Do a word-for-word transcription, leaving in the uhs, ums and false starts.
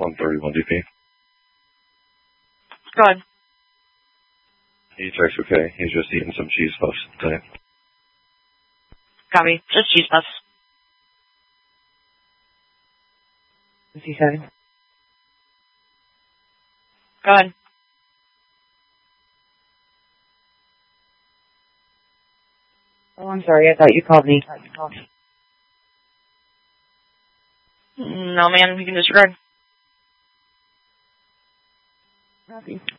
one thirty-one D P. Go ahead. He checks okay. He's just eating some cheese puffs today. Copy. Just cheese puffs. fifty-seven. Go ahead. Oh, I'm sorry. I thought you called me. No, man. You can disregard. Copy.